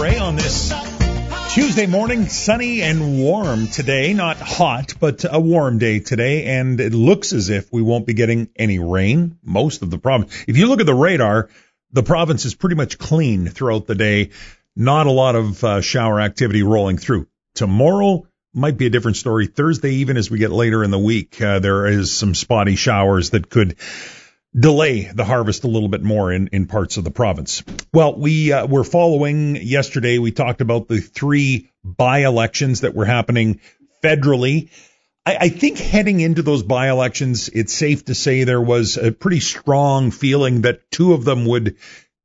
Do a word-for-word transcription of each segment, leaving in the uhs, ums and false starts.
Ray on this Tuesday morning. Sunny and warm today. Not hot, but a warm day today. And it looks as if we won't be getting any rain. Most of the province. If you look at the radar, the province is pretty much clean throughout the day. Not a lot of uh, shower activity rolling through. Tomorrow might be a different story. Thursday, even as we get later in the week, uh, there is some spotty showers that could delay the harvest a little bit more in, in parts of the province. Well, we uh, were following yesterday. We talked about the three by-elections that were happening federally. I, I think heading into those by-elections, it's safe to say there was a pretty strong feeling that two of them would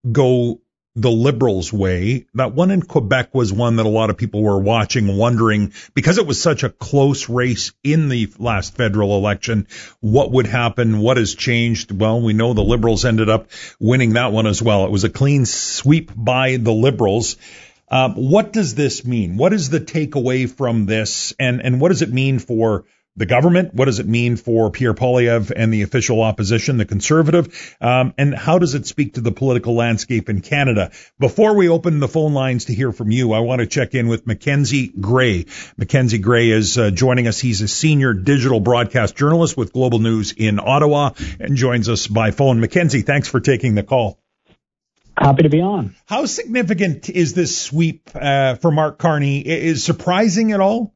go the Liberals' way. That one in Quebec was one that a lot of people were watching, wondering, because it was such a close race in the last federal election, what would happen, what has changed. Well, we know the Liberals ended up winning that one as well. It was a clean sweep by the Liberals. Um, what does this mean? What is the takeaway from this? And, and what does it mean for the government? What does it mean for Pierre Poilievre and the official opposition, the Conservative? Um, and how does it speak to the political landscape in Canada? Before we open the phone lines to hear from you, I want to check in with Mackenzie Gray. Mackenzie Gray is uh, joining us. He's a senior digital broadcast journalist with Global News in Ottawa and joins us by phone. Mackenzie, thanks for taking the call. Happy to be on. How significant is this sweep uh, for Mark Carney? Is surprising at all?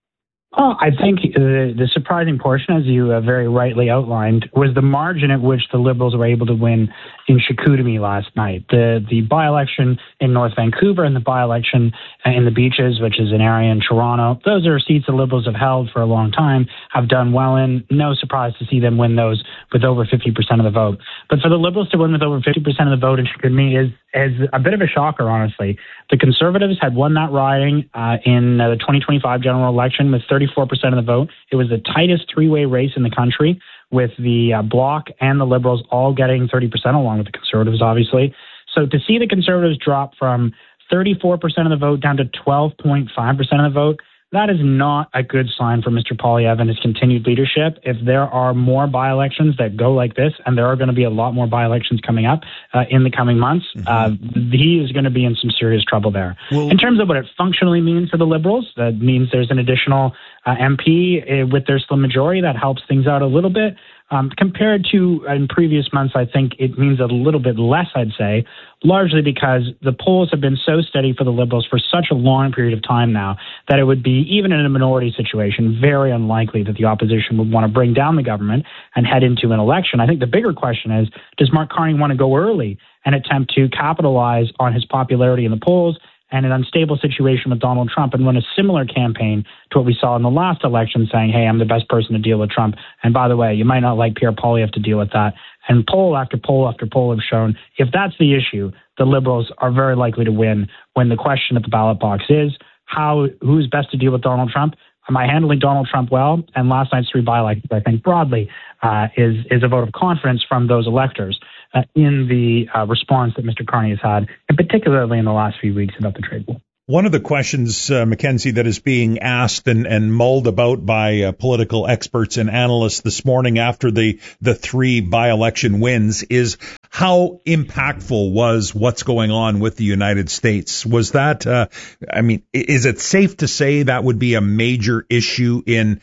Oh, I think the, the surprising portion, as you uh, very rightly outlined, was the margin at which the Liberals were able to win in Chicoutimi last night. The the by-election in North Vancouver and the by-election in the Beaches, which is an area in Toronto, those are seats the Liberals have held for a long time, have done well in. No surprise to see them win those with over fifty percent of the vote. But for the Liberals to win with over fifty percent of the vote in Chicoutimi is, is a bit of a shocker, honestly. The Conservatives had won that riding uh, in uh, the twenty twenty-five general election with thirty-four percent of the vote. It was the tightest three-way race in the country, with the uh, Bloc and the Liberals all getting thirty percent, along with the Conservatives, obviously. So to see the Conservatives drop from thirty-four percent of the vote down to twelve point five percent of the vote, that is not a good sign for Mister Poilievre and his continued leadership. If there are more by-elections that go like this, and there are going to be a lot more by-elections coming up uh, in the coming months, mm-hmm. uh, he is going to be in some serious trouble there. Well, in terms of what it functionally means for the Liberals, that means there's an additional uh, M P uh, with their slim majority. That helps things out a little bit. Um, compared to in previous months, I think it means a little bit less, I'd say, largely because the polls have been so steady for the Liberals for such a long period of time now that it would be, even in a minority situation, very unlikely that the opposition would want to bring down the government and head into an election. I think the bigger question is, does Mark Carney want to go early and attempt to capitalize on his popularity in the polls and an unstable situation with Donald Trump and run a similar campaign to what we saw in the last election, saying, hey, I'm the best person to deal with Trump. And by the way, you might not like Pierre Poilievre to deal with that. And poll after poll after poll have shown, if that's the issue, the Liberals are very likely to win when the question at the ballot box is, how who's best to deal with Donald Trump? Am I handling Donald Trump well? And last night's three by-elections, I think, broadly, uh, is, is a vote of confidence from those electors uh, in the uh, response that Mister Carney has had, and particularly in the last few weeks about the trade war. One of the questions, uh, Mackenzie, that is being asked and, and mulled about by uh, political experts and analysts this morning after the, the three by-election wins is how impactful was what's going on with the United States? Was that, uh, I mean, is it safe to say that would be a major issue in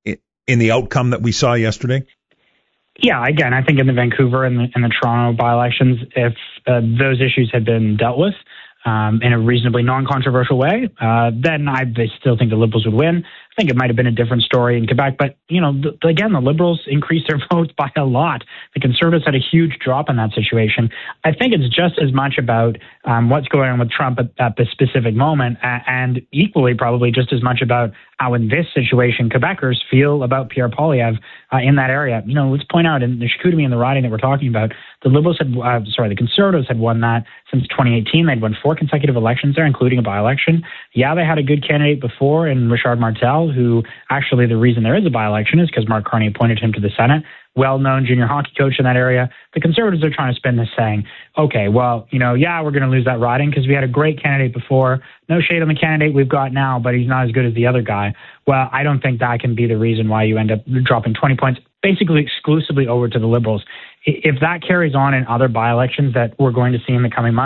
in the outcome that we saw yesterday? Yeah, again, I think in the Vancouver and the, and the Toronto by-elections, if uh, those issues had been dealt with um, in a reasonably non-controversial way, uh, then I still think the Liberals would win. I think it might have been a different story in Quebec, but, you know, the, again, the Liberals increased their votes by a lot. The Conservatives had a huge drop in that situation. I think it's just as much about um, what's going on with Trump at, at this specific moment, uh, and equally probably just as much about how in this situation Quebecers feel about Pierre Poilievre uh, in that area. You know, let's point out in the Chicoutimi and the riding that we're talking about, the Liberals had, uh, sorry, the Conservatives had won that since twenty eighteen. They'd won four consecutive elections there, including a by-election. Yeah, they had a good candidate before in Richard Martel, who actually the reason there is a by-election is because Mark Carney appointed him to the Senate. Well-known junior hockey coach in that area. The Conservatives are trying to spin this saying, okay, well, you know, yeah, we're going to lose that riding because we had a great candidate before. No shade on the candidate we've got now, but he's not as good as the other guy. Well, I don't think that can be the reason why you end up dropping twenty points, basically exclusively over to the Liberals. If that carries on in other by-elections that we're going to see in the coming months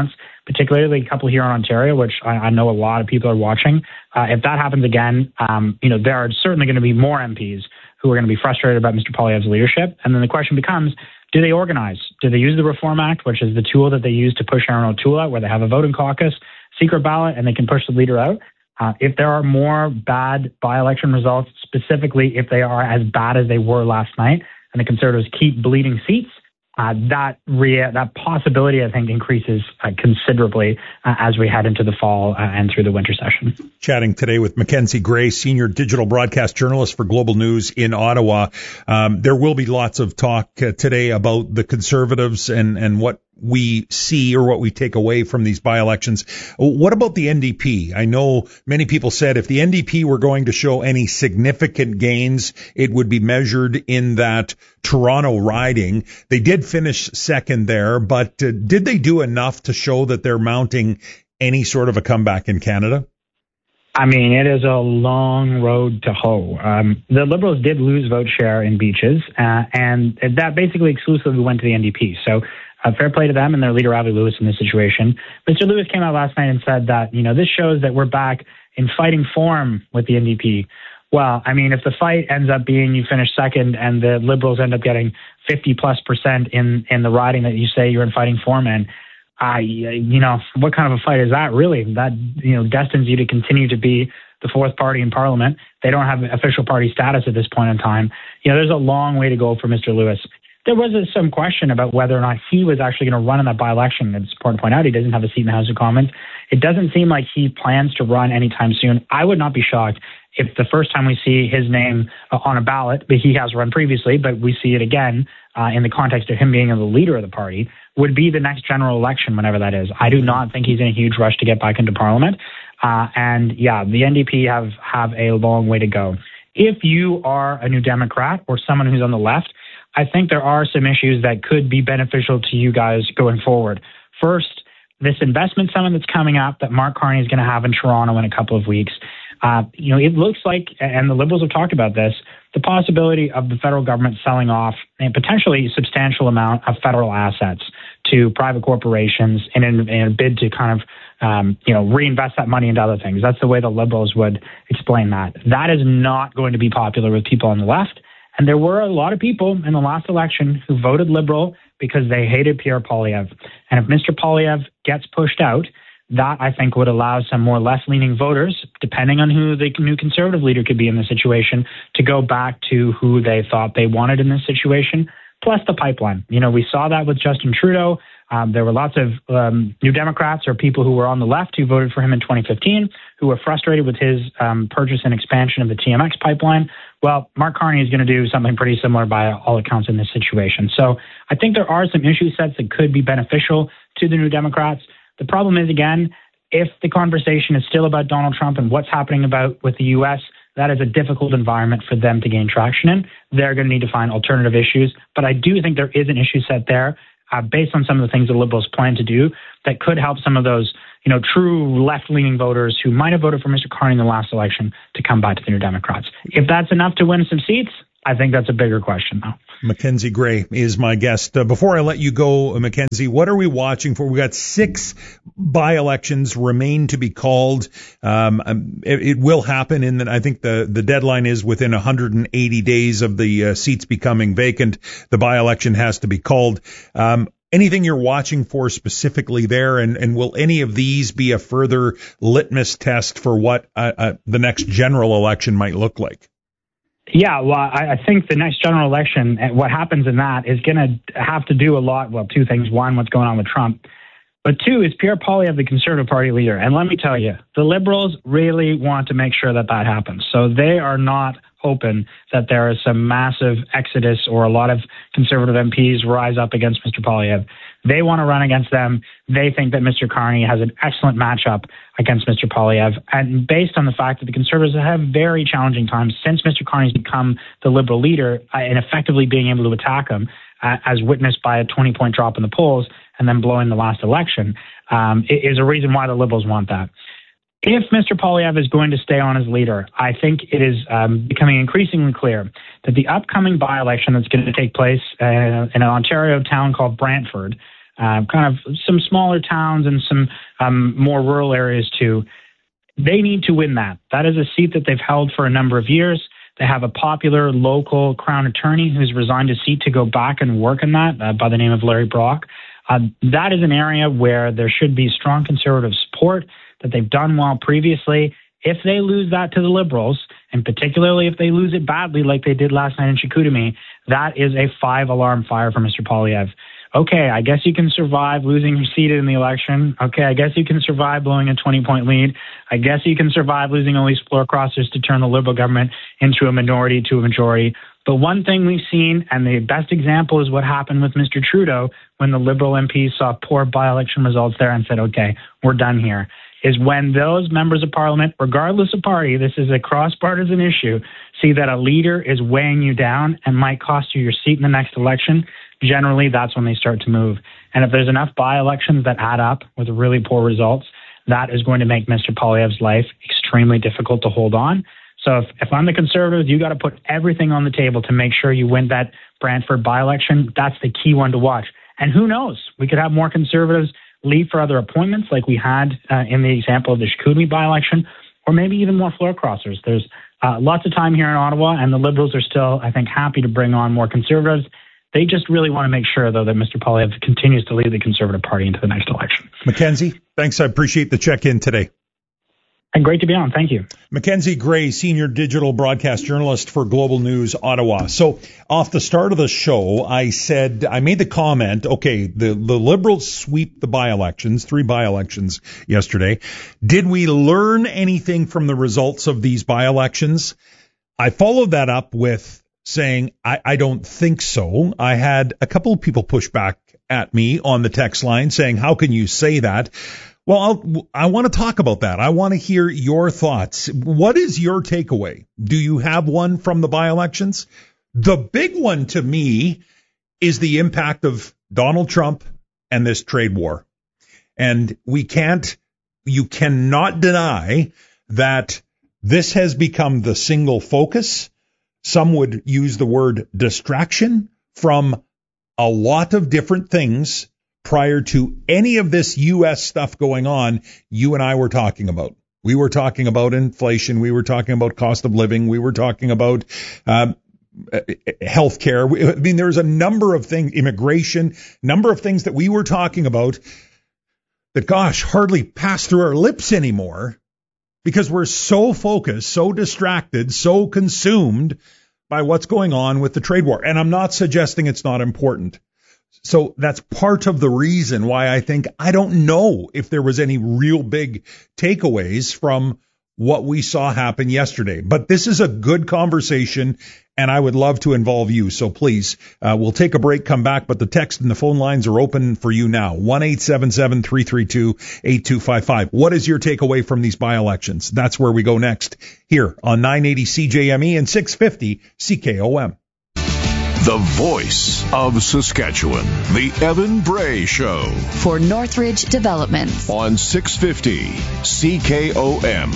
particularly a couple here in Ontario, which I, I know a lot of people are watching. Uh, if that happens again, um, you know, there are certainly going to be more M Ps who are going to be frustrated about Mister Poilievre's leadership. And then the question becomes, do they organize? Do they use the Reform Act, which is the tool that they use to push Aaron O'Toole out, where they have a voting caucus, secret ballot, and they can push the leader out? Uh, if there are more bad by-election results, specifically if they are as bad as they were last night, and the Conservatives keep bleeding seats, uh, that rea- that possibility, I think, increases uh, considerably uh, as we head into the fall uh, and through the winter session. Chatting today with Mackenzie Gray, senior digital broadcast journalist for Global News in Ottawa. Um, there will be lots of talk uh, today about the Conservatives and, and what we see or what we take away from these by-elections. What about the N D P? I know many people said if the N D P were going to show any significant gains, it would be measured in that Toronto riding. They did finish second there, but uh, did they do enough to show that they're mounting any sort of a comeback in Canada? I mean, it is a long road to hoe. Um, the Liberals did lose vote share in Beaches, uh, and that basically exclusively went to the N D P. So uh, fair play to them and their leader, Avi Lewis, in this situation. Mister Lewis came out last night and said that, you know, this shows that we're back in fighting form with the N D P. Well, I mean, if the fight ends up being you finish second and the Liberals end up getting fifty plus percent in, in the riding that you say you're in fighting form in, I, you know, what kind of a fight is that really? That, you know, destines you to continue to be the fourth party in Parliament. They don't have official party status at this point in time. You know, there's a long way to go for Mister Lewis. There was some question about whether or not he was actually going to run in that by-election. It's important to point out he doesn't have a seat in the House of Commons. It doesn't seem like he plans to run anytime soon. I would not be shocked if the first time we see his name uh, on a ballot, but he has run previously, but we see it again uh, in the context of him being the leader of the party, would be the next general election, whenever that is. I do not think he's in a huge rush to get back into Parliament. Uh, and yeah, the N D P have, have a long way to go. If you are a New Democrat or someone who's on the left, I think there are some issues that could be beneficial to you guys going forward. First, this investment summit that's coming up that Mark Carney is going to have in Toronto in a couple of weeks. Uh, you know, it looks like, and the Liberals have talked about this, the possibility of the federal government selling off a potentially substantial amount of federal assets to private corporations in, in, in a bid to kind of, um, you know, reinvest that money into other things. That's the way the Liberals would explain that. That is not going to be popular with people on the left. And there were a lot of people in the last election who voted Liberal because they hated Pierre Poilievre. And if Mister Poilievre gets pushed out, that, I think, would allow some more left-leaning voters, depending on who the new Conservative leader could be in the situation, to go back to who they thought they wanted in this situation, plus the pipeline. You know, we saw that with Justin Trudeau. Um, there were lots of um, New Democrats or people who were on the left who voted for him in twenty fifteen, who were frustrated with his um, purchase and expansion of the T M X pipeline. Well, Mark Carney is going to do something pretty similar by all accounts in this situation. So I think there are some issue sets that could be beneficial to the New Democrats. The problem is, again, if the conversation is still about Donald Trump and what's happening about with the U S, that is a difficult environment for them to gain traction in. They're going to need to find alternative issues. But I do think there is an issue set there uh, based on some of the things the Liberals plan to do that could help some of those, you know, true left-leaning voters who might have voted for Mister Carney in the last election to come back to the New Democrats. If that's enough to win some seats, I think that's a bigger question, though. Mackenzie Gray is my guest. Uh, before I let you go, Mackenzie, what are we watching for? We got six by-elections remain to be called. Um, it, it will happen, and I think the, the deadline is within one hundred eighty days of the uh, seats becoming vacant. The by-election has to be called. Um, anything you're watching for specifically there, and, and will any of these be a further litmus test for what uh, uh, the next general election might look like? Yeah, well, I, I think the next general election, what happens in that is going to have to do a lot. Well, two things. One, what's going on with Trump. But two, is Pierre Poilievre the Conservative Party leader? And let me tell you, the Liberals really want to make sure that that happens. So they are not hoping that there is some massive exodus or a lot of Conservative M Ps rise up against Mister Poilievre. They want to run against them. They think that Mister Carney has an excellent matchup against Mister Poilievre. And based on the fact that the Conservatives have very challenging times since Mister Carney's become the Liberal leader uh, and effectively being able to attack him, uh, as witnessed by a twenty-point drop in the polls and then blowing the last election, um, is a reason why the Liberals want that. If Mister Poilievre is going to stay on as leader, I think it is um, becoming increasingly clear that the upcoming by-election that's going to take place uh, in an Ontario town called Brantford, uh, kind of some smaller towns and some um, more rural areas too. They need to win that. That is a seat that they've held for a number of years. They have a popular local Crown attorney who's resigned his seat to go back and work in that uh, by the name of Larry Brock. Uh, that is an area where there should be strong Conservative support, that they've done well previously. If they lose that to the Liberals, and particularly if they lose it badly like they did last night in Chicoutimi, that is a five-alarm fire for Mister Poilievre. Okay, I guess you can survive losing your seat in the election. Okay, I guess you can survive blowing a twenty-point lead. I guess you can survive losing all these floor crossers to turn the Liberal government into a minority to a majority. But one thing we've seen, and the best example is what happened with Mister Trudeau when the Liberal M Ps saw poor by-election results there and said, okay, we're done here, is when those members of Parliament, regardless of party, this is a cross-partisan issue, see that a leader is weighing you down and might cost you your seat in the next election. Generally, that's when they start to move. And if there's enough by-elections that add up with really poor results, that is going to make Mister Poilievre's life extremely difficult to hold on. So if, if I'm the Conservatives, you got to put everything on the table to make sure you win that Brantford by-election. That's the key one to watch. And who knows? We could have more Conservatives leave for other appointments like we had uh, in the example of the Chicoutimi by-election, or maybe even more floor crossers. There's uh, lots of time here in Ottawa, and the Liberals are still, I think, happy to bring on more Conservatives. They just really want to make sure, though, that Mister Poilievre continues to lead the Conservative Party into the next election. Mackenzie, thanks. I appreciate the check-in today. And great to be on. Thank you. Mackenzie Gray, senior digital broadcast journalist for Global News Ottawa. So off the start of the show, I said, I made the comment, okay, the, the Liberals sweep the by-elections, three by-elections yesterday. Did we learn anything from the results of these by-elections? I followed that up with saying, I, I don't think so. I had a couple of people push back at me on the text line saying, how can you say that? Well, I'll, I want to talk about that. I want to hear your thoughts. What is your takeaway? Do you have one from the by-elections? The big one to me is the impact of Donald Trump and this trade war. And we can't, you cannot deny that this has become the single focus. Some would use the word distraction from a lot of different things prior to any of this U S stuff going on. You and I were talking about. We were talking about inflation. We were talking about cost of living. We were talking about um, healthcare. I mean, there's a number of things, immigration, number of things that we were talking about that, gosh, hardly pass through our lips anymore because we're so focused, so distracted, so consumed by what's going on with the trade war. And I'm not suggesting it's not important. So that's part of the reason why I think I don't know if there was any real big takeaways from what we saw happen yesterday. But this is a good conversation, and I would love to involve you. So please, uh, we'll take a break, come back, but the text and the phone lines are open for you now. one eight seven seven, three three two, eight two five five. What is your takeaway from these by-elections? That's where we go next here on nine eighty C J M E and six fifty C K O M. The voice of Saskatchewan, the Evan Bray Show. For Northridge Developments. On six fifty C K O M.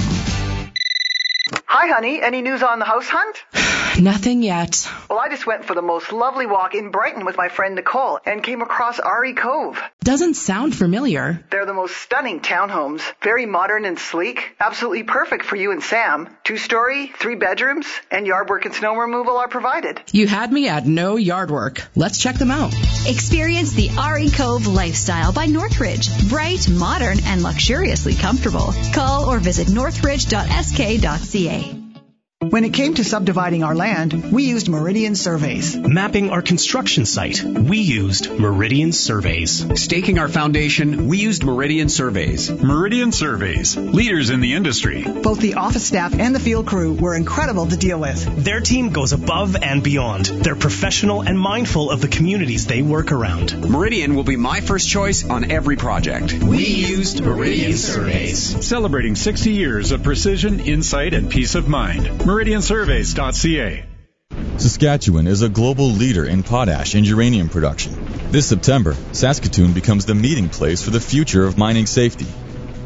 Hi, honey. Any news on the house hunt? Nothing yet. Well, I just went for the most lovely walk in Brighton with my friend Nicole and came across R E Cove. Doesn't sound familiar. They're the most stunning townhomes. Very modern and sleek. Absolutely perfect for you and Sam. Two-story, three bedrooms, and yard work and snow removal are provided. You had me at no yard work. Let's check them out. Experience the R E Cove lifestyle by Northridge. Bright, modern, and luxuriously comfortable. Call or visit northridge dot s k dot c a. When it came to subdividing our land, we used Meridian Surveys. Mapping our construction site, we used Meridian Surveys. Staking our foundation, we used Meridian Surveys. Meridian Surveys, leaders in the industry. Both the office staff and the field crew were incredible to deal with. Their team goes above and beyond. They're professional and mindful of the communities they work around. Meridian will be my first choice on every project. We used Meridian Surveys. Celebrating sixty years of precision, insight, and peace of mind. meridian surveys dot c a. Saskatchewan is a global leader in potash and uranium production. This September, Saskatoon becomes the meeting place for the future of mining safety.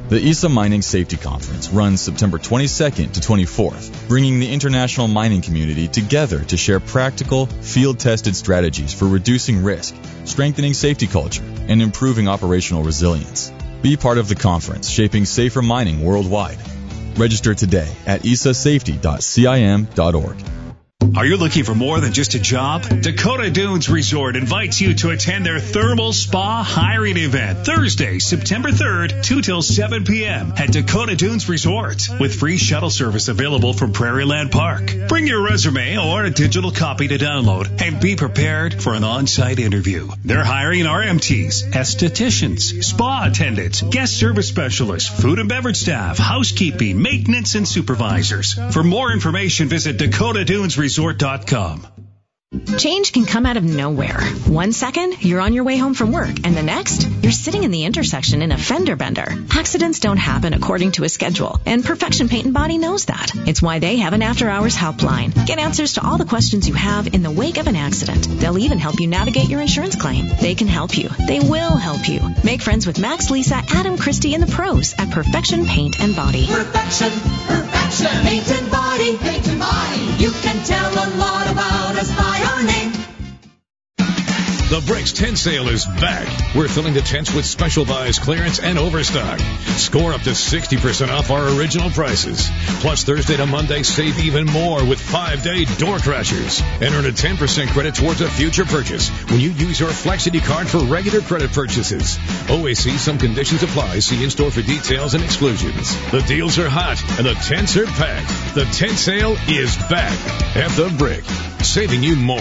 The E S A Mining Safety Conference runs September twenty-second to twenty-fourth, bringing the international mining community together to share practical, field-tested strategies for reducing risk, strengthening safety culture, and improving operational resilience. Be part of the conference shaping safer mining worldwide. Register today at E S A safety dot C I M dot org. Are you looking for more than just a job? Dakota Dunes Resort invites you to attend their Thermal Spa Hiring Event Thursday, September third, two till seven p.m. at Dakota Dunes Resort, with free shuttle service available from Prairieland Park. Bring your resume or a digital copy to download and be prepared for an on-site interview. They're hiring R M Ts, estheticians, spa attendants, guest service specialists, food and beverage staff, housekeeping, maintenance, and supervisors. For more information, visit Dakota Dunes Resort dot com. Change can come out of nowhere. One second, you're on your way home from work, and the next, you're sitting in the intersection in a fender bender. Accidents don't happen according to a schedule, and Perfection Paint and Body knows that. It's why they have an after-hours helpline. Get answers to all the questions you have in the wake of an accident. They'll even help you navigate your insurance claim. They can help you. They will help you. Make friends with Max, Lisa, Adam, Christy, and the pros at Perfection Paint and Body. Perfection, Perfection Paint and Body, Paint and Body. You can tell a lot about us by our name. The Bricks Tent Sale is back. We're filling the tents with special buys, clearance, and overstock. Score up to sixty percent off our original prices. Plus, Thursday to Monday, save even more with five-day door crashers. And earn a ten percent credit towards a future purchase when you use your Flexity card for regular credit purchases. Always see some conditions apply. See in-store for details and exclusions. The deals are hot, and the tents are packed. The tent sale is back at The Brick, saving you more.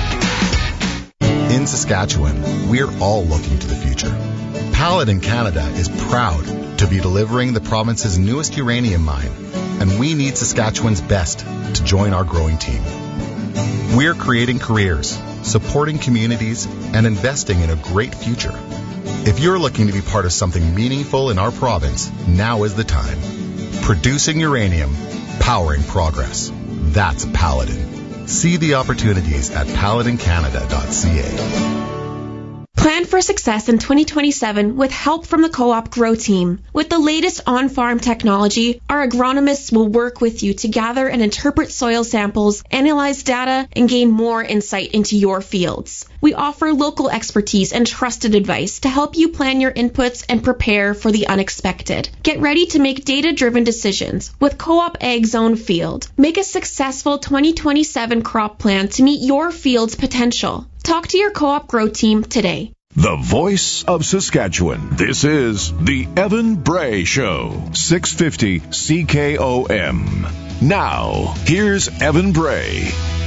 In Saskatchewan, we're all looking to the future. Paladin Canada is proud to be delivering the province's newest uranium mine, and we need Saskatchewan's best to join our growing team. We're creating careers, supporting communities, and investing in a great future. If you're looking to be part of something meaningful in our province, now is the time. Producing uranium, powering progress. That's Paladin. See the opportunities at paladin canada dot c a. Plan for success in twenty twenty-seven with help from the Co-op Grow Team. With the latest on-farm technology, our agronomists will work with you to gather and interpret soil samples, analyze data, and gain more insight into your fields. We offer local expertise and trusted advice to help you plan your inputs and prepare for the unexpected. Get ready to make data-driven decisions with Co-op Ag Zone Field. Make a successful twenty twenty-seven crop plan to meet your field's potential. Talk to your Co-op Grow Team today. The voice of Saskatchewan. This is the Evan Bray Show, six fifty C K O M. Now, here's Evan Bray.